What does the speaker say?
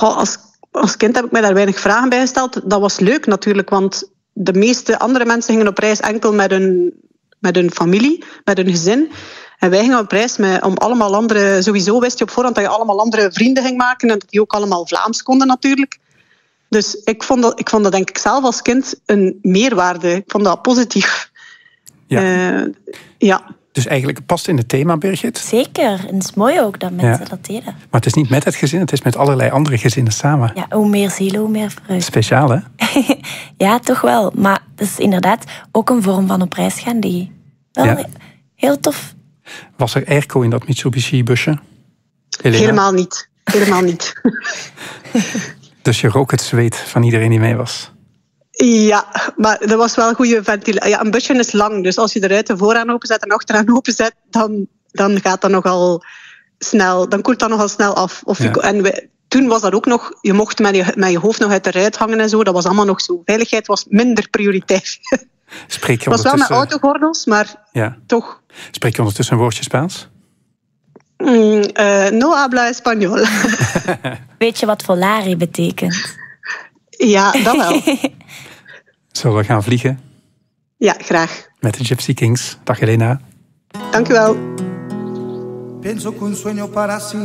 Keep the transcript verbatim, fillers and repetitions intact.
Goh, als, als kind heb ik mij daar weinig vragen bij gesteld. Dat was leuk natuurlijk, want de meeste andere mensen gingen op reis enkel met hun, met hun familie, met hun gezin. En wij gingen op reis met, om allemaal andere... Sowieso wist je op voorhand dat je allemaal andere vrienden ging maken en dat die ook allemaal Vlaams konden natuurlijk. Dus ik vond dat, ik vond dat denk ik zelf als kind een meerwaarde. Ik vond dat positief. Ja. Uh, ja. Dus eigenlijk past in het thema, Birgit? Zeker. En het is mooi ook dat mensen ja. dat deden. Maar het is niet met het gezin, het is met allerlei andere gezinnen samen. Ja, hoe meer zielen, hoe meer vreugde. Speciaal, hè? Ja, toch wel. Maar het is inderdaad ook een vorm van op reis gaan die wel ja. heel tof. Was er airco in dat Mitsubishi-busje? Helena? Helemaal niet. Helemaal niet. Dus je rook het zweet van iedereen die mee was? Ja, maar dat was wel een goede ventilatie. Ja, een busje is lang, dus als je de ruiten vooraan openzet en achteraan openzet, dan, dan gaat dat nogal snel, dan koelt dat nogal snel af. Of je, ja. En we, toen was dat ook nog, je mocht met je, met je hoofd nog uit de ruit hangen en zo, dat was allemaal nog zo. Veiligheid was minder prioriteit. Spreek je het was wel met autogordels, maar ja. toch. Spreek je ondertussen een woordje Spaans? Mm, uh, no habla español. Weet je wat volare betekent? Ja, dat wel. Zullen we gaan vliegen? Ja, graag. Met de Gypsy Kings. Dag Helena. Dank u wel.